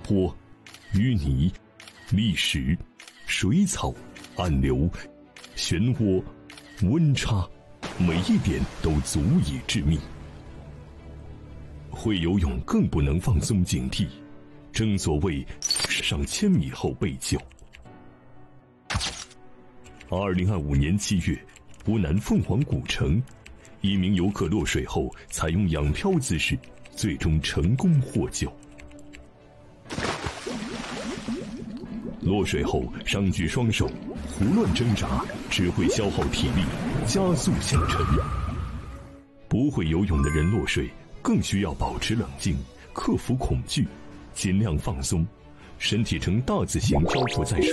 坡、淤泥、砾石、水草、暗流、漩涡、温差，每一点都足以致命。会游泳更不能放松警惕，正所谓上千米后被救。2025年7月，湖南凤凰古城，一名游客落水后采用仰漂姿势，最终成功获救。落水后上举双手，胡乱挣扎只会消耗体力，加速下沉。不会游泳的人落水更需要保持冷静，克服恐惧，尽量放松，身体呈大字形漂浮在水